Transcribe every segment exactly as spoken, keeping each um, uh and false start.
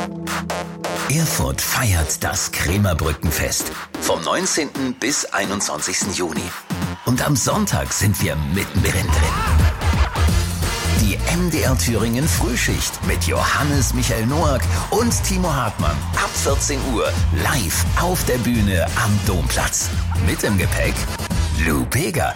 Erfurt feiert das Krämerbrückenfest vom neunzehnten bis einundzwanzigsten Juni. Und am Sonntag sind wir mittendrin drin. Die M D R Thüringen Frühschicht mit Johannes Michael Noack und Timo Hartmann. Ab vierzehn Uhr live auf der Bühne am Domplatz. Mit im Gepäck Lou Bega.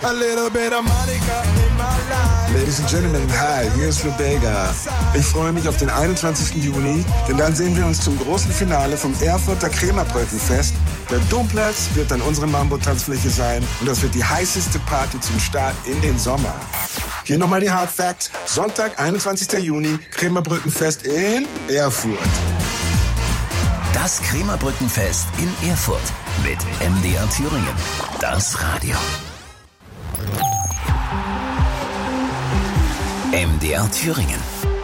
Ladies and Gentlemen, hi, hier ist Lou Bega. Ich freue mich auf den einundzwanzigsten Juni, denn dann sehen wir uns zum großen Finale vom Erfurter Krämerbrückenfest. Der Domplatz wird dann unsere Mambo-Tanzfläche sein und das wird die heißeste Party zum Start in den Sommer. Hier nochmal die Hard Facts. Sonntag, einundzwanzigsten Juni, Krämerbrückenfest in Erfurt. Das Krämerbrückenfest in Erfurt mit M D R Thüringen. Das Radio. M D R Thüringen.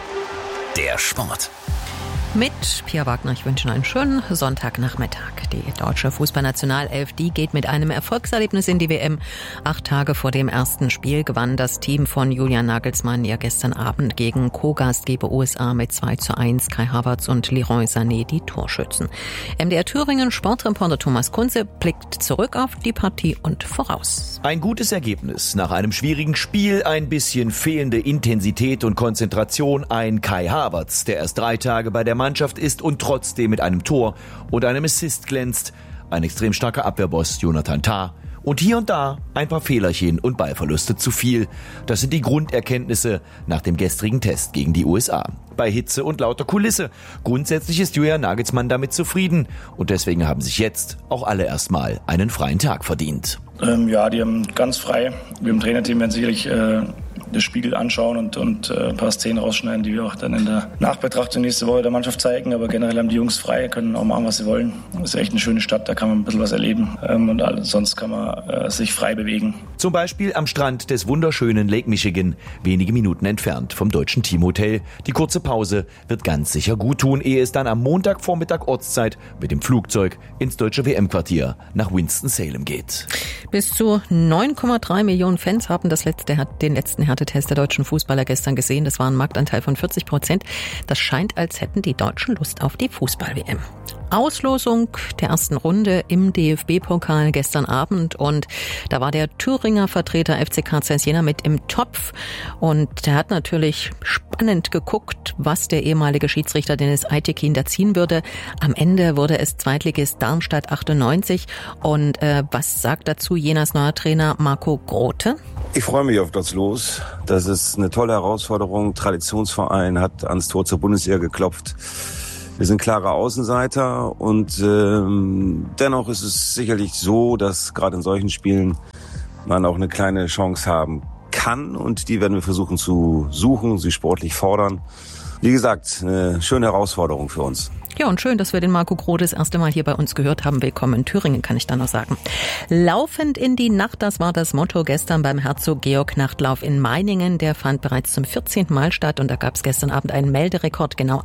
Der Sport. Mit Pia Wagner, ich wünsche Ihnen einen schönen Sonntagnachmittag. Die deutsche Fußballnationalelf, die geht mit einem Erfolgserlebnis in die W M. Acht Tage vor dem ersten Spiel gewann das Team von Julian Nagelsmann ja gestern Abend gegen Co-Gastgeber U S A mit zwei zu eins. Kai Havertz und Leroy Sané die Torschützen. M D R Thüringen Sportreporter Thomas Kunze blickt zurück auf die Partie und voraus. Ein gutes Ergebnis nach einem schwierigen Spiel, ein bisschen fehlende Intensität und Konzentration. Ein Kai Havertz, der erst drei Tage bei der Mannschaft ist und trotzdem mit einem Tor und einem Assist glänzt. Ein extrem starker Abwehrboss, Jonathan Tah. Und hier und da ein paar Fehlerchen und Ballverluste zu viel. Das sind die Grunderkenntnisse nach dem gestrigen Test gegen die U S A. Bei Hitze und lauter Kulisse. Grundsätzlich ist Julian Nagelsmann damit zufrieden. Und deswegen haben sich jetzt auch alle erstmal einen freien Tag verdient. Ähm, ja, die haben ganz frei. Wir im Trainerteam werden sicherlich äh, das Spiegel anschauen und, und äh, ein paar Szenen rausschneiden, die wir auch dann in der Nachbetrachtung nächste Woche der Mannschaft zeigen. Aber generell haben die Jungs frei, können auch machen, was sie wollen. Das ist echt eine schöne Stadt, da kann man ein bisschen was erleben. Ähm, und alles, sonst kann man äh, sich frei bewegen. Zum Beispiel am Strand des wunderschönen Lake Michigan, wenige Minuten entfernt vom deutschen Teamhotel. Die kurze Pause wird ganz sicher gut tun, ehe es dann am Montagvormittag Ortszeit mit dem Flugzeug ins deutsche W M-Quartier nach Winston-Salem geht. Bis zu neun Komma drei Millionen Fans haben das letzte, den letzten Härtetest der deutschen Fußballer gestern gesehen. Das war ein Marktanteil von vierzig Prozent. Das scheint, als hätten die Deutschen Lust auf die Fußball-W M. Auslosung der ersten Runde im D F B-Pokal gestern Abend und da war der Thüringer Vertreter F C K Zeiss Jena mit im Topf und der hat natürlich spannend geguckt, was der ehemalige Schiedsrichter Dennis Aytekin da ziehen würde. Am Ende wurde es Zweitligist Darmstadt achtundneunzig und äh, was sagt dazu Jenas neuer Trainer Marco Grote? Ich freue mich auf das Los. Das ist eine tolle Herausforderung. Traditionsverein hat ans Tor zur Bundesliga geklopft. Wir sind klare Außenseiter und ähm, dennoch ist es sicherlich so, dass gerade in solchen Spielen man auch eine kleine Chance haben kann und die werden wir versuchen zu suchen, sie sportlich fordern. Wie gesagt, eine schöne Herausforderung für uns. Ja, und schön, dass wir den Marco Grote das erste Mal hier bei uns gehört haben. Willkommen in Thüringen, kann ich da noch sagen. Laufend in die Nacht, das war das Motto gestern beim Herzog-Georg-Nachtlauf in Meiningen. Der fand bereits zum vierzehnten Mal statt und da gab es gestern Abend einen Melderekord. Genau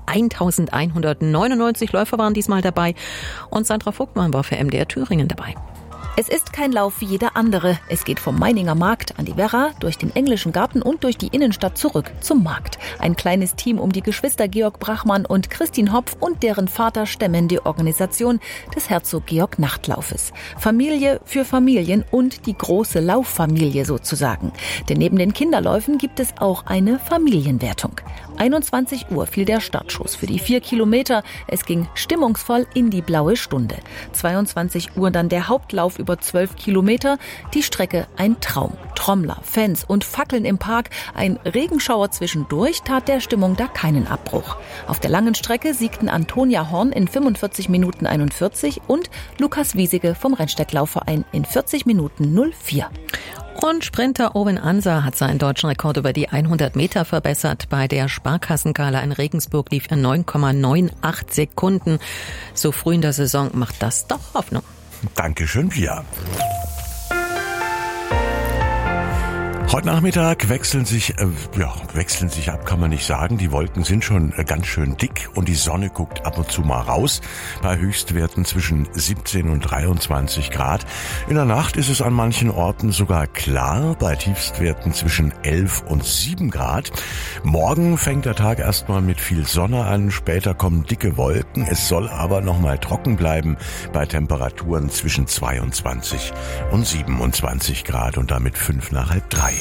eintausendeinhundertneunundneunzig Läufer waren diesmal dabei und Sandra Vogtmann war für M D R Thüringen dabei. Es ist kein Lauf wie jeder andere. Es geht vom Meininger Markt an die Werra, durch den englischen Garten und durch die Innenstadt zurück zum Markt. Ein kleines Team um die Geschwister Georg Brachmann und Christine Hopf und deren Vater stemmen die Organisation des Herzog-Georg-Nachtlaufes. Familie für Familien und die große Lauffamilie sozusagen. Denn neben den Kinderläufen gibt es auch eine Familienwertung. einundzwanzig Uhr fiel der Startschuss für die vier Kilometer. Es ging stimmungsvoll in die blaue Stunde. zweiundzwanzig Uhr dann der Hauptlauf über zwölf Kilometer. Die Strecke ein Traum. Trommler, Fans und Fackeln im Park. Ein Regenschauer zwischendurch tat der Stimmung da keinen Abbruch. Auf der langen Strecke siegten Antonia Horn in fünfundvierzig Minuten einundvierzig und Lukas Wiesige vom Rennsteiglaufverein in vierzig Minuten null vier. Und Sprinter Owen Ansa hat seinen deutschen Rekord über die hundert Meter verbessert. Bei der Sparkassengala in Regensburg lief er neun Komma achtundneunzig Sekunden. So früh in der Saison macht das doch Hoffnung. Dankeschön, Pia. Heute Nachmittag wechseln sich, äh, ja, wechseln sich ab, kann man nicht sagen. Die Wolken sind schon äh, ganz schön dick und die Sonne guckt ab und zu mal raus. Bei Höchstwerten zwischen siebzehn und dreiundzwanzig Grad. In der Nacht ist es an manchen Orten sogar klar, bei Tiefstwerten zwischen elf und sieben Grad. Morgen fängt der Tag erstmal mit viel Sonne an, später kommen dicke Wolken. Es soll aber nochmal trocken bleiben bei Temperaturen zwischen zweiundzwanzig und siebenundzwanzig Grad und damit fünf nach halb drei.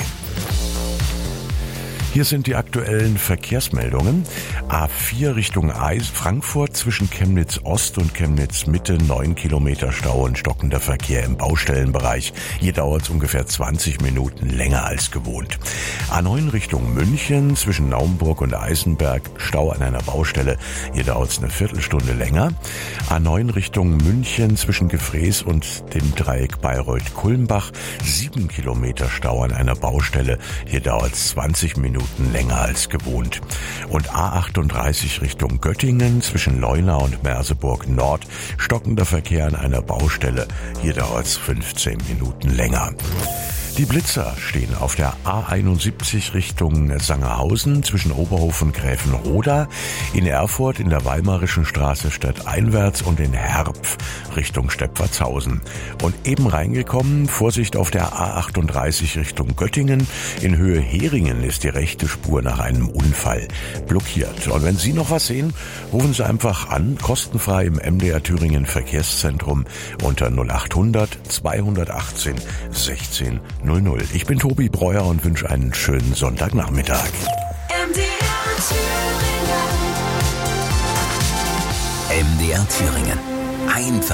Hier sind die aktuellen Verkehrsmeldungen. A vier Richtung Eis, Frankfurt zwischen Chemnitz Ost und Chemnitz Mitte, neun Kilometer Stau und stockender Verkehr im Baustellenbereich. Hier dauert es ungefähr zwanzig Minuten länger als gewohnt. A neun Richtung München zwischen Naumburg und Eisenberg, Stau an einer Baustelle. Hier dauert es eine Viertelstunde länger. A neun Richtung München zwischen Gefrees und dem Dreieck Bayreuth-Kulmbach, sieben Kilometer Stau an einer Baustelle. Hier dauert es zwanzig Minuten länger als gewohnt. Und A achtunddreißig Richtung Göttingen zwischen Leuna und Merseburg Nord, stockender Verkehr an einer Baustelle. Hier dauert es fünfzehn Minuten länger. Die Blitzer stehen auf der A einundsiebzig Richtung Sangerhausen zwischen Oberhof und Gräfenroda, in Erfurt in der Weimarischen Straße stadteinwärts und in Herpf Richtung Steppwatzhausen. Und eben reingekommen, Vorsicht auf der A achtunddreißig Richtung Göttingen, in Höhe Heringen ist die rechte Spur nach einem Unfall blockiert. Und wenn Sie noch was sehen, rufen Sie einfach an, kostenfrei im M D R Thüringen Verkehrszentrum unter null achthundert zweihundertachtzehn sechzehn null null. Ich bin Tobi Breuer und wünsche einen schönen Sonntagnachmittag. M D R Thüringen. M D R Thüringen. Einfach